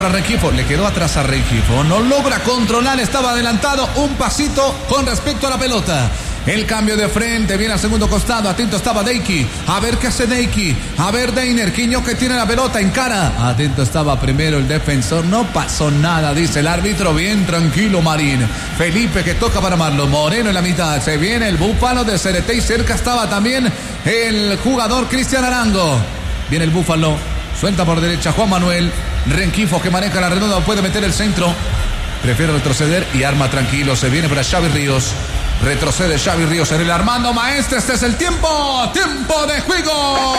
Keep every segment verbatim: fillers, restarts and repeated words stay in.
Rengifo, le quedó atrás a Rengifo, no logra controlar, estaba adelantado un pasito con respecto a la pelota. El cambio de frente, viene al segundo costado, atento estaba Deiki, a ver qué hace Deiki, a ver Deiner, Quiño que tiene la pelota en cara, atento estaba primero el defensor, no pasó nada, dice el árbitro, bien tranquilo Marín. Felipe que toca para Marlon Moreno en la mitad, se viene el Búfalo de Cereté y cerca estaba también el jugador Cristian Arango. Viene el Búfalo, suelta por derecha Juan Manuel. Rengifo que maneja la redonda, puede meter el centro, prefiere retroceder y arma tranquilo, se viene para Xavi Ríos, retrocede Xavi Ríos en el Armando Maestre, este es el tiempo, tiempo de juego,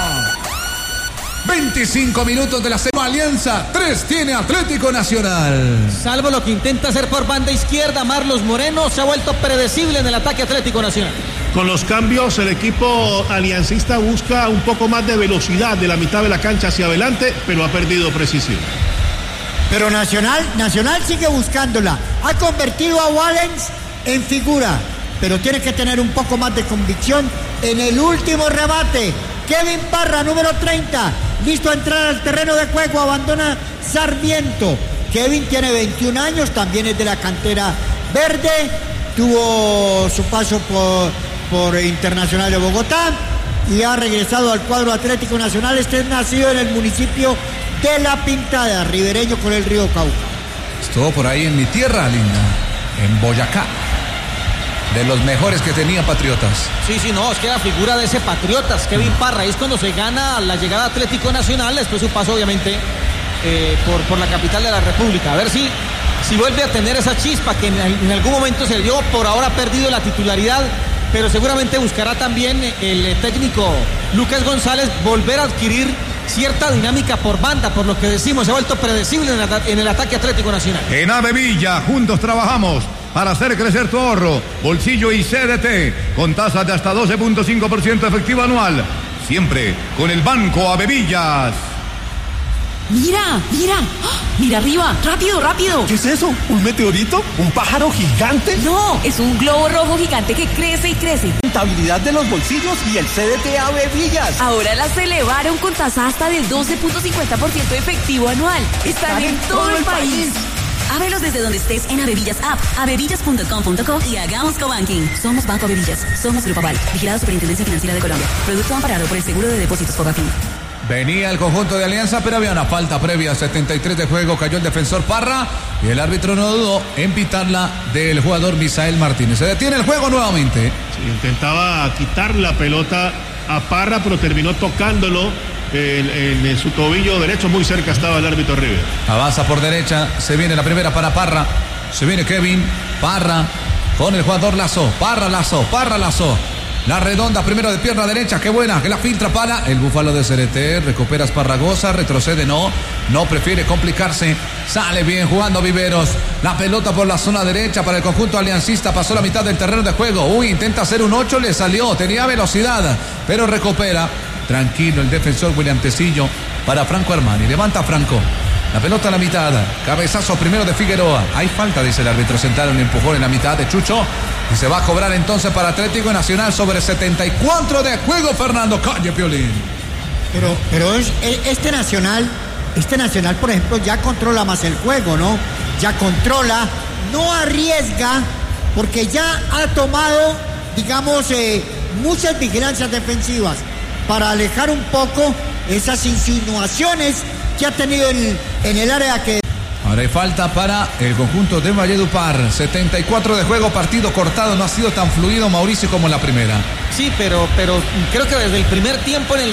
veinticinco minutos de la segunda Alianza, tres tiene Atlético Nacional. Salvo lo que intenta hacer por banda izquierda Marlos Moreno, se ha vuelto predecible en el ataque Atlético Nacional. Con los cambios, el equipo aliancista busca un poco más de velocidad de la mitad de la cancha hacia adelante, pero ha perdido precisión. Pero Nacional, Nacional sigue buscándola. Ha convertido a Wallens en figura, pero tiene que tener un poco más de convicción en el último rebate. Kevin Parra, número treinta, listo a entrar al terreno de juego, abandona Sarmiento. Kevin tiene veintiún años, también es de la cantera verde, tuvo su paso por... por Internacional de Bogotá y ha regresado al cuadro Atlético Nacional. Este es nacido en el municipio de La Pintada, ribereño con el río Cauca. Estuvo por ahí en mi tierra linda, en Boyacá, de los mejores que tenía Patriotas. Sí, sí, no, es que la figura de ese Patriotas, Kevin Parra, es cuando se gana la llegada a Atlético Nacional, después su paso obviamente eh, por, por la capital de la República. A ver si, si vuelve a tener esa chispa que en, en algún momento se dio, por ahora ha perdido la titularidad, pero seguramente buscará también el técnico Lucas González volver a adquirir cierta dinámica por banda, por lo que decimos, se ha vuelto predecible en el, en el ataque Atlético Nacional. En Avevilla, juntos trabajamos para hacer crecer tu ahorro, bolsillo y C D T, con tasas de hasta doce punto cinco por ciento efectivo anual, siempre con el Banco Avevillas. Mira, mira, mira arriba, rápido, rápido. ¿Qué es eso? ¿Un meteorito? ¿Un pájaro gigante? No, es un globo rojo gigante que crece y crece. Rentabilidad de los bolsillos y el C D T Avevillas. Ahora las elevaron con tasa hasta del doce punto cincuenta por ciento efectivo anual. Están en todo el país. Ábrelos desde donde estés en Avevillas App, avevillas punto com punto co y hagamos cobanking. Somos Banco Avevillas, somos Grupo Aval, vigilado Superintendencia Financiera de Colombia. Producto amparado por el Seguro de Depósitos Fogafín. Venía el conjunto de Alianza, pero había una falta previa, setenta y tres de juego, cayó el defensor Parra y el árbitro no dudó en pitarla del jugador Misael Martínez. Se detiene el juego nuevamente. Sí, intentaba quitar la pelota a Parra, pero terminó tocándolo en, en su tobillo derecho, muy cerca estaba el árbitro River. Avanza por derecha, se viene la primera para Parra, se viene Kevin, Parra con el jugador Lazo, Parra Lazo, Parra Lazo. La redonda primero de pierna derecha, qué buena, que la filtra para el Búfalo de Cereté, recupera Esparragosa, retrocede, no, no prefiere complicarse, sale bien jugando Viveros, la pelota por la zona derecha para el conjunto aliancista, pasó la mitad del terreno de juego, uy, intenta hacer un ocho, le salió, tenía velocidad, pero recupera, tranquilo el defensor William Tecillo para Franco Armani, levanta Franco. La pelota a la mitad, cabezazo primero de Figueroa, hay falta, dice el árbitro central, un empujón en la mitad de Chucho y se va a cobrar entonces para Atlético Nacional sobre setenta y cuatro de juego. Fernando Calle Piolín. Pero, pero es, este Nacional, este Nacional por ejemplo ya controla más el juego, ¿no? Ya controla, no arriesga porque ya ha tomado, digamos, eh, muchas vigilancias defensivas para alejar un poco esas insinuaciones que ha tenido en, en el área que... Ahora hay falta para el conjunto de Valledupar, setenta y cuatro de juego, partido cortado, no ha sido tan fluido Mauricio como en la primera. Sí, pero, pero creo que desde el primer tiempo en el